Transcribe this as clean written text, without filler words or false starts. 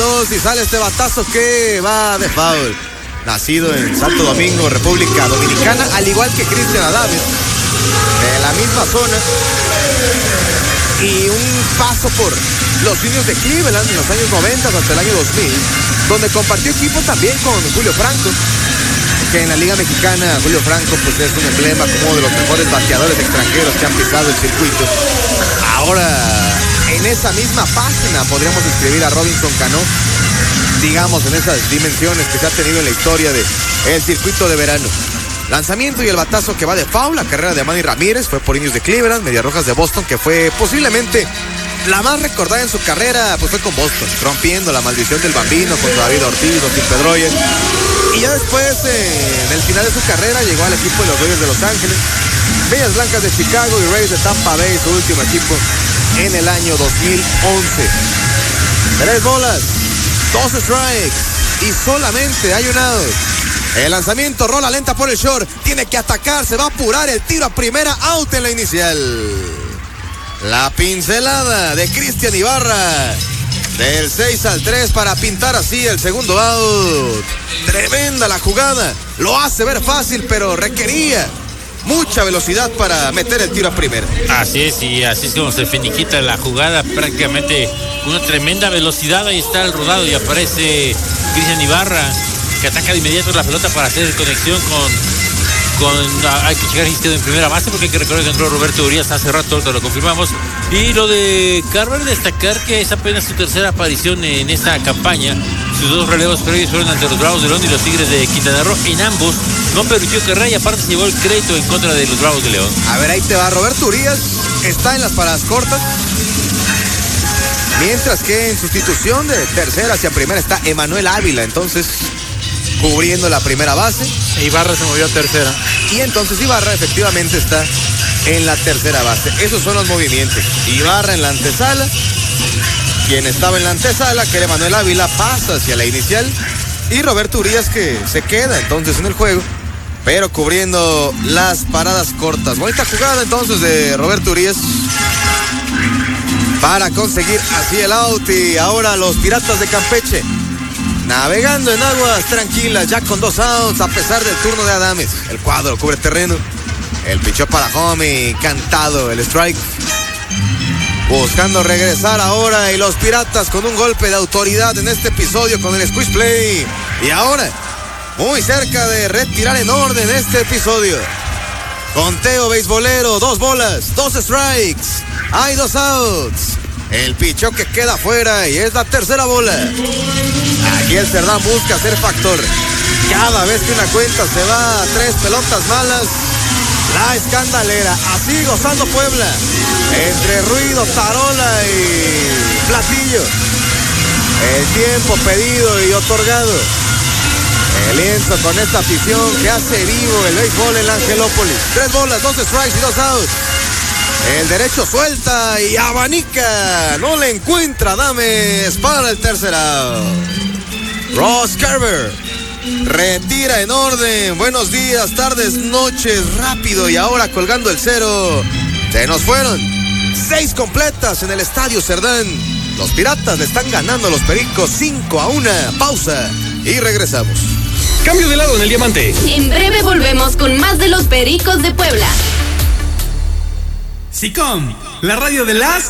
2 y sale este batazo que va de foul. Nacido en Santo Domingo, República Dominicana, al igual que Cristian Adames, de la misma zona. Y un paso por los indios de Cleveland en los años 90 hasta el año 2000, donde compartió equipo también con Julio Franco, que en la Liga Mexicana Julio Franco pues es un emblema como uno de los mejores bateadores extranjeros que han pisado el circuito. Ahora, en esa misma página podríamos escribir a Robinson Cano, digamos en esas dimensiones que se ha tenido en la historia de el circuito de verano. Lanzamiento y el batazo que va de foul. La carrera de Manny Ramírez fue por indios de Cleveland, Medias Rojas de Boston, que fue posiblemente la más recordada en su carrera, pues fue con Boston, rompiendo la maldición del Bambino contra David Ortiz, Tim Pedroia. Y ya después, en el final de su carrera, llegó al equipo de los Dodgers de Los Ángeles, Medias Blancas de Chicago y Rays de Tampa Bay, su último equipo en el año 2011. 3 bolas, 2 strikes y solamente hay un out. El lanzamiento, rola lenta por el short, tiene que atacar, se va a apurar el tiro a primera, out en la inicial. La pincelada de Cristian Ibarra, del 6 al 3 para pintar así el segundo out. Tremenda la jugada, lo hace ver fácil, pero requería mucha velocidad para meter el tiro a primera. Así es, y así es como se finiquita la jugada, prácticamente una tremenda velocidad. Ahí está el rodado y aparece Cristian Ibarra, que ataca de inmediato la pelota para hacer conexión hay que checar si quedó en primera base, porque hay que recordar que entró Roberto Urias hace rato, ahorita lo confirmamos. Y lo de Carver, destacar que es apenas su tercera aparición en esta campaña. Sus 2 relevos previos fueron ante los Bravos de León y los Tigres de Quintana Roo. En ambos no permitió carrera y aparte se llevó el crédito en contra de los Bravos de León. A ver, ahí te va. Roberto Urias está en las paradas cortas, mientras que en sustitución de tercera hacia primera está Emanuel Ávila, entonces cubriendo la primera base. Ibarra se movió a tercera. Y entonces Ibarra efectivamente está en la tercera base. Esos son los movimientos. Ibarra en la antesala. Quien estaba en la antesala, que era Emanuel Ávila, pasa hacia la inicial. Y Roberto Urias, que se queda entonces en el juego, pero cubriendo las paradas cortas. Bonita jugada entonces de Roberto Urias para conseguir así el out. Y ahora los Piratas de Campeche navegando en aguas tranquilas, ya con 2 outs, a pesar del turno de Adames. El cuadro cubre terreno. El pichó para home y cantado el strike. Buscando regresar ahora, y los Piratas con un golpe de autoridad en este episodio con el squeeze play. Y ahora, muy cerca de retirar en orden este episodio. Conteo beisbolero, 2 bolas, 2 strikes. Hay 2 outs. El pichó que queda fuera y es la tercera bola. Aquí el Cerdán busca ser factor. Cada vez que una cuenta se va a 3 pelotas malas, la escandalera. Así gozando Puebla, entre ruido, tarola y platillo. El tiempo pedido y otorgado. El lienzo con esta afición que hace vivo el béisbol en la Angelópolis. 3 bolas, 2 strikes y 2 outs. El derecho suelta y abanica. No le encuentra Adames para el tercer out. Ross Carver retira en orden. Buenos días, tardes, noches, rápido. Y ahora colgando el 0. Se nos fueron 6 completas en el Estadio Cerdán. Los Piratas le están ganando a los Pericos 5-1. Pausa y regresamos. Cambio de lado en el diamante. En breve volvemos con más de los Pericos de Puebla. SICOM, la radio de las